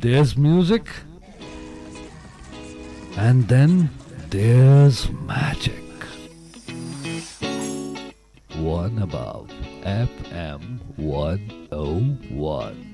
there's music, and then there's magic. One above FM 101.